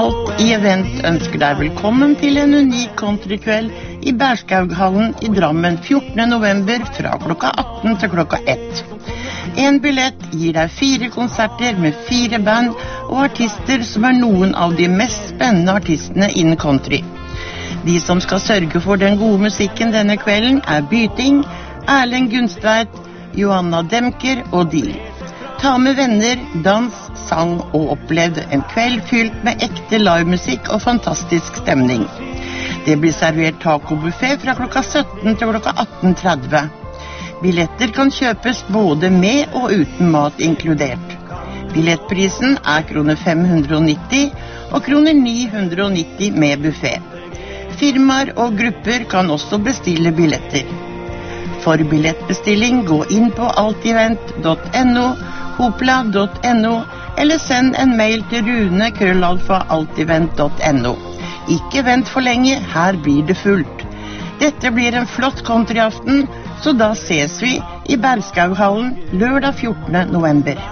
Alt i Event ønsker deg velkommen til en unik countrykveld i Berskaughallen i Drammen 14. november fra klokka 18 til klokka 1. En billett gir deg 4 konserter med 4 band og artister som er noen av de mest spennende artistene innen country. De som skal sørge for den gode musikken denne kvelden er Byting, Erlend Gunstveit, Johanna Demker og Deal. Ta med venner, dans, sang og opplev en kveld fylt med ekte livemusikk og fantastisk stemning. Det blir servert tacobuffet fra klokka 17 til klokka 18.30. Billetter kan kjøpes både med og uten mat inkludert. Billettprisen er kroner 590 og kroner 990 med buffet. Firmaer og grupper kan også bestille billetter. For billettbestilling gå inn på altivent.no, hopla.no eller send en mail til rune@altivent.no. Ikke vent for lenge, her blir det fullt. Dette blir en flott countryaften, så da ses vi i Berskaughallen lørdag 14. november.